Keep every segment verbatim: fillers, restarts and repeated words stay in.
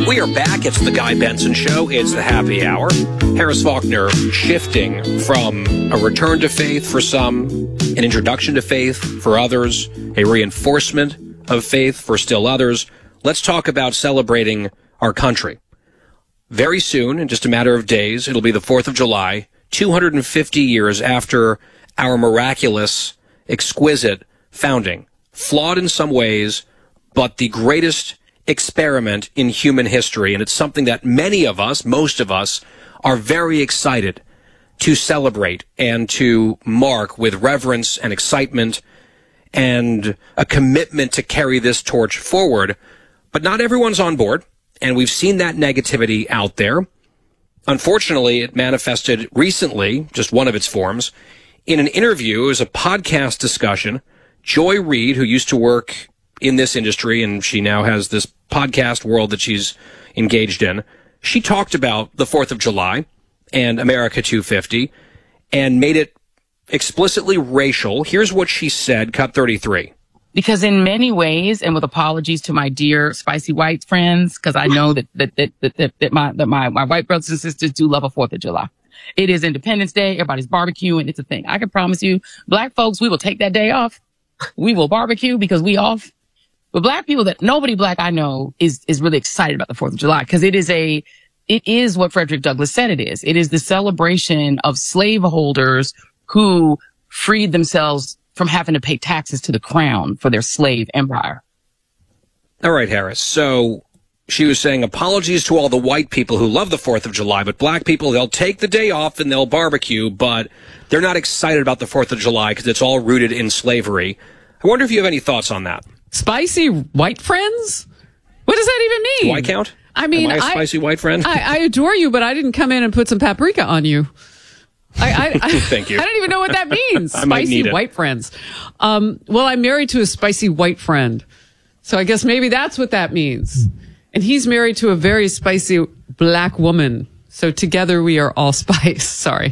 We are back. It's the Guy Benson Show. It's the happy hour. Harris Faulkner shifting from a return to faith for some, an introduction to faith for others, a reinforcement of faith for still others. Let's talk about celebrating our country. Very soon, in just a matter of days, it'll be the fourth of July, two hundred fifty years after our miraculous, exquisite founding. Flawed in some ways, but the greatest experiment in human history. And it's something that many of us, most of us, are very excited to celebrate and to mark with reverence and excitement and a commitment to carry this torch forward. But not everyone's on board, and we've seen that negativity out there. Unfortunately, it manifested recently, just one of its forms, in an interview. It was a podcast discussion. Joy Reid, who used to work in this industry, and she now has this podcast world that she's engaged in, she talked about the fourth of July and America two fifty and made it explicitly racial. Here's what she said, cut thirty-three. Because in many ways, and with apologies to my dear spicy white friends, because I know that that that that, that, that my that my, my white brothers and sisters do love a fourth of July. It is Independence Day. Everybody's barbecuing. It's a thing. I can promise you, black folks, we will take that day off. We will barbecue because we off. But black people, that nobody black I know is is really excited about the fourth of July, because it is a it is what Frederick Douglass said it is. It is the celebration of slaveholders who freed themselves from having to pay taxes to the crown for their slave empire. All right, Harris. So she was saying apologies to all the white people who love the fourth of July, but black people, they'll take the day off and they'll barbecue, but they're not excited about the fourth of July because it's all rooted in slavery. I wonder if you have any thoughts on that. Spicy white friends? What does that even mean? Do I count? I mean, Am I a spicy I, white friend? I, I adore you, but I didn't come in and put some paprika on you. I, I, I, Thank you. I don't even know what that means. I might need Spicy it. white friends. Um, well, I'm married to a spicy white friend. So I guess maybe that's what that means. And he's married to a very spicy black woman. So together we are all spice. Sorry.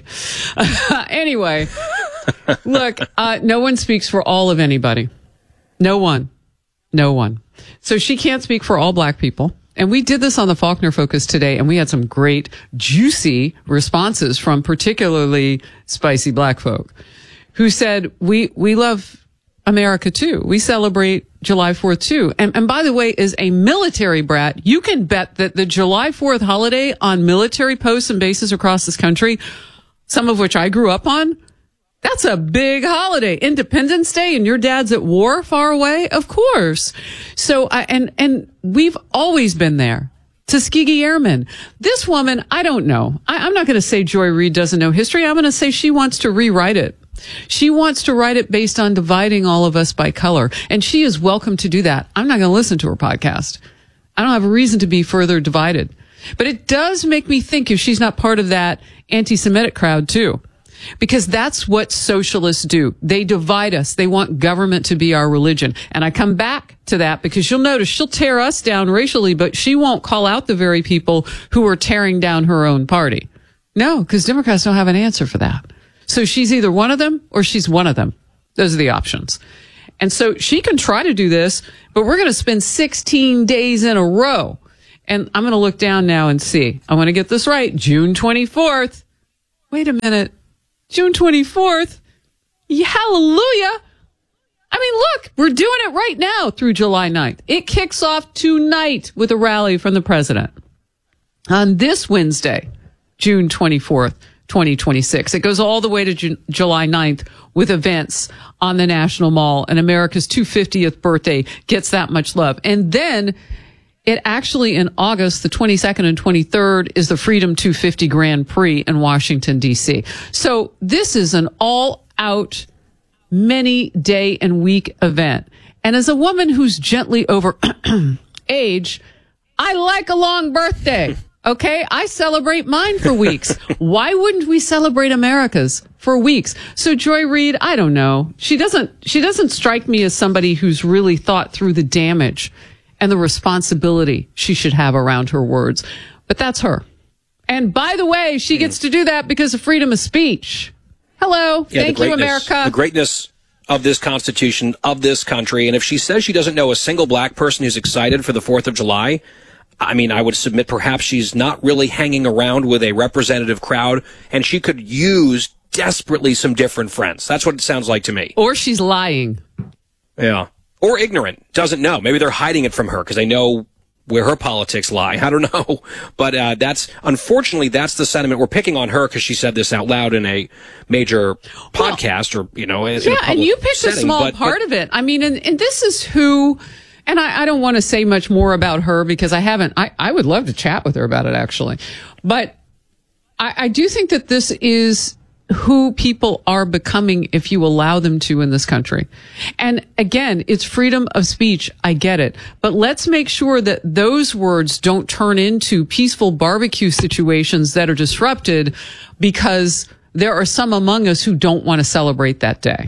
Anyway, look, uh, no one speaks for all of anybody. No one. No one. So she can't speak for all black people. And we did this on the Faulkner Focus today, and we had some great, juicy responses from particularly spicy black folk who said, we, we love America too. We celebrate July fourth too. And, and by the way, as a military brat, you can bet that the July fourth holiday on military posts and bases across this country, some of which I grew up on, that's a big holiday. Independence Day, and your dad's at war far away? Of course. So, I, and, and we've always been there. Tuskegee Airmen. This woman, I don't know. I, I'm not going to say Joy Reid doesn't know history. I'm going to say she wants to rewrite it. She wants to write it based on dividing all of us by color. And she is welcome to do that. I'm not going to listen to her podcast. I don't have a reason to be further divided. But it does make me think if she's not part of that anti-Semitic crowd too. Because that's what socialists do. They divide us. They want government to be our religion. And I come back to that because you'll notice she'll tear us down racially, but she won't call out the very people who are tearing down her own party. No, because Democrats don't have an answer for that. So she's either one of them or she's one of them. Those are the options. And so she can try to do this, but we're going to spend sixteen days in a row. And I'm going to look down now and see. I want to get this right. June twenty-fourth. Wait a minute. June twenty-fourth. Yeah, hallelujah. I mean, look, we're doing it right now through July ninth. It kicks off tonight with a rally from the president. On this Wednesday, June twenty-fourth, twenty twenty-six. It goes all the way to Ju- July ninth with events on the National Mall, and America's two hundred fiftieth birthday gets that much love. And then it actually, in August, the twenty-second and twenty-third, is the Freedom two fifty Grand Prix in Washington, D C. So this is an all-out, many-day and week event. And as a woman who's gently over age, I like a long birthday. Okay? I celebrate mine for weeks. Why wouldn't we celebrate America's for weeks? So Joy Reid, I don't know. She doesn't, she doesn't strike me as somebody who's really thought through the damage and the responsibility she should have around her words. But that's her. And by the way, she gets to do that because of freedom of speech. Hello. Yeah, Thank you, America. The greatness of this Constitution, of this country. And if she says she doesn't know a single black person who's excited for the fourth of July, I mean, I would submit perhaps she's not really hanging around with a representative crowd, and she could use desperately some different friends. That's what it sounds like to me. Or she's lying. Yeah. Or ignorant. Doesn't know. Maybe they're hiding it from her because they know where her politics lie. I don't know. But uh, that's, unfortunately, that's the sentiment. We're picking on her because she said this out loud in a major podcast well, or, you know, in yeah, a public and you picked setting. a small but, part but, of it. I mean, and, and this is who, and I, I don't want to say much more about her because I haven't, I, I would love to chat with her about it, actually. But I, I do think that this is who people are becoming if you allow them to in this country. And again, it's freedom of speech. I get it. But let's make sure that those words don't turn into peaceful barbecue situations that are disrupted because there are some among us who don't want to celebrate that day.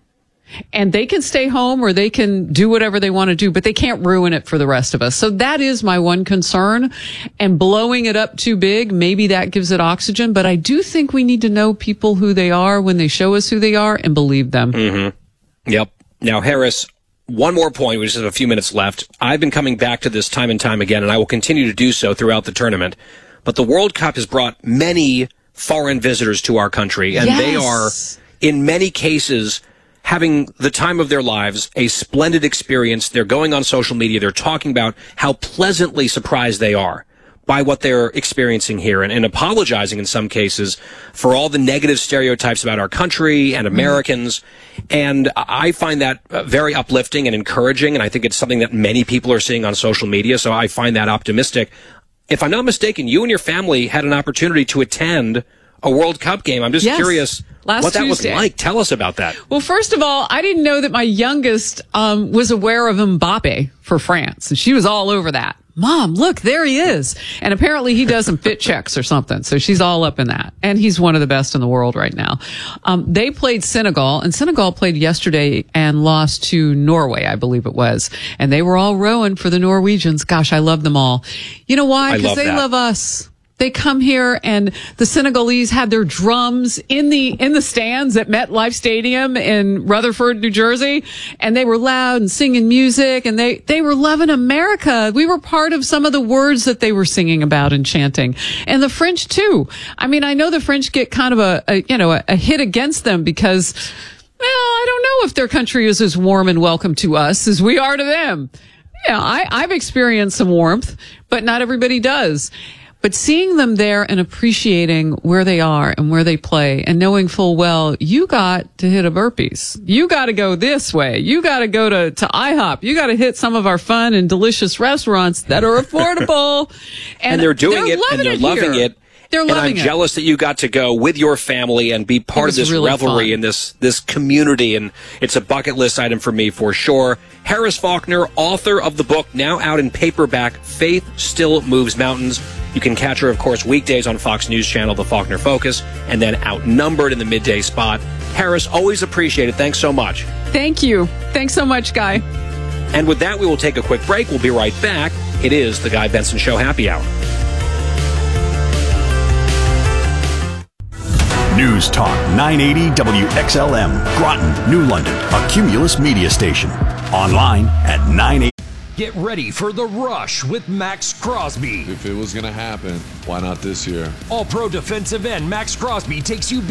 And they can stay home or they can do whatever they want to do, but they can't ruin it for the rest of us. So that is my one concern. And blowing it up too big, maybe that gives it oxygen. But I do think we need to know people who they are when they show us who they are and believe them. Mm-hmm. Yep. Now, Harris, one more point. We just have a few minutes left. I've been coming back to this time and time again, and I will continue to do so throughout the tournament. But the World Cup has brought many foreign visitors to our country, and yes. they are, in many cases, having the time of their lives, a splendid experience. They're going on social media. They're talking about how pleasantly surprised they are by what they're experiencing here and, and apologizing in some cases for all the negative stereotypes about our country and Americans. Mm-hmm. And I find that very uplifting and encouraging. And I think it's something that many people are seeing on social media. So I find that optimistic. If I'm not mistaken, you and your family had an opportunity to attend a World Cup game. I'm just yes. curious Last what that Tuesday. was like. Tell us about that. Well, first of all, I didn't know that my youngest um, was aware of Mbappe for France. And she was all over that. Mom, look, there he is. And apparently he does some fit checks or something. So she's all up in that. And he's one of the best in the world right now. Um, they played Senegal, and Senegal played yesterday and lost to Norway, I believe it was. And they were all rowing for the Norwegians. Gosh, I love them all. You know why? Because they that. love us. They come here, and the Senegalese had their drums in the in the stands at MetLife Stadium in Rutherford, New Jersey, and they were loud and singing music, and they they were loving America. We were part of some of the words that they were singing about and chanting, and the French too. I mean, I know the French get kind of a, a you know a, a hit against them because, well, I don't know if their country is as warm and welcome to us as we are to them. Yeah, I, I've experienced some warmth, but not everybody does. But seeing them there and appreciating where they are and where they play and knowing full well, you got to hit a burpees. You got to go this way. You got to go to, to IHOP. You got to hit some of our fun and delicious restaurants that are affordable. and, and they're doing they're it and they're it loving here. it. They're and loving I'm it. jealous that you got to go with your family and be part of this really revelry fun. in this this community, and it's a bucket list item for me for sure. Harris Faulkner, author of the book now out in paperback, Faith Still Moves Mountains. You can catch her, of course, weekdays on Fox News Channel, The Faulkner Focus, and then Outnumbered in the midday spot. Harris, always appreciate it. Thanks so much. Thank you. Thanks so much, Guy. And with that, we will take a quick break. We'll be right back. It is the Guy Benson Show Happy Hour. News Talk nine eighty W X L M, Groton, New London, a Cumulus media station. Online at nine eighty. Get ready for The Rush with Max Crosby. If it was going to happen, why not this year? All-pro defensive end Max Crosby takes you